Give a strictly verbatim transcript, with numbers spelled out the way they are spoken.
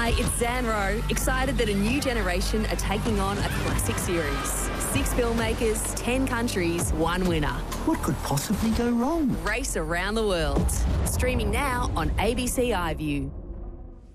Hi, it's Zanro, excited that a new generation are taking on a classic series. Six filmmakers, ten countries, one winner. What could possibly go wrong? Race around the world. Streaming now on A B C iView.